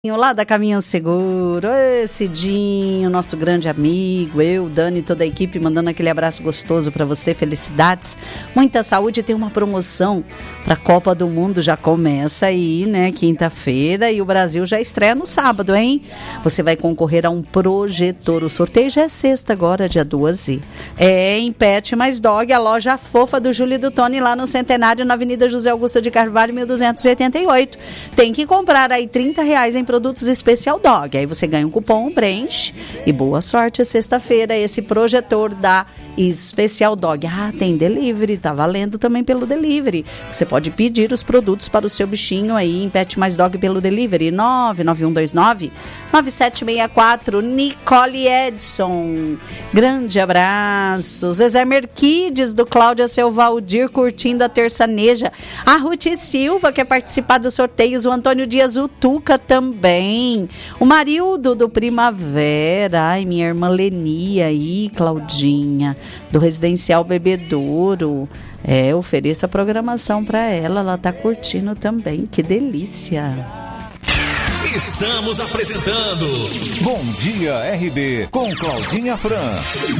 Lá da Caminho Seguro, esse Dinho, nosso grande amigo, eu, Dani, toda a equipe, mandando aquele abraço gostoso para você, felicidades, muita saúde. Tem uma promoção para a Copa do Mundo, já começa aí, né, quinta-feira, e o Brasil já estreia no sábado, hein? Você vai concorrer a um projetor, o sorteio já é sexta agora, dia 12. É em Pet Mais Dog, a loja fofa do Júlio e do Tony, lá no Centenário, na Avenida José Augusto de Carvalho, 1288. Tem que comprar aí R$30 em produtos Especial Dog. Aí você ganha um cupom, preenche e boa sorte sexta-feira. Esse projetor da Especial Dog. Ah, tem delivery, tá valendo também pelo delivery. Você pode pedir os produtos para o seu bichinho aí em Pet Mais Dog pelo delivery. 99129-9764. Nicole Edson. Grande abraço. Zezé Merquides, do Cláudia Seu Valdir, curtindo a terçaneja. A Ruth Silva quer participar dos sorteios. O Antônio Dias Utuca também. O Marildo, do Primavera. Ai, minha irmã Leni aí, Claudinha, do Residencial Bebedouro. Ofereço a programação para ela. Ela tá curtindo também. Que delícia. Estamos apresentando Bom Dia RB com Claudinha Fran.